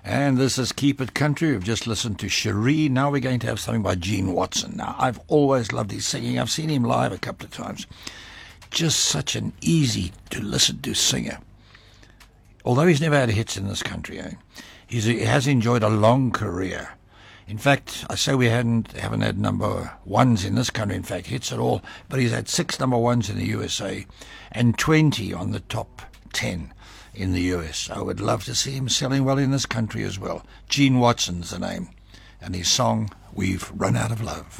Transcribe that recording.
And this is Keep It Country. We've just listened to Cherie. Now we're going to have something by Gene Watson. Now, I've always loved his singing. I've seen him live a couple of times. Just such an easy to listen to singer. Although he's never had hits in this country, he has enjoyed a long career. In fact, I say we haven't had number ones in this country, in fact, hits at all, but he's had 6 number ones in the USA and 20 on the top 10 in the US. I would love to see him selling well in this country as well. Gene Watson's the name, and his song, We've Run Out of Love.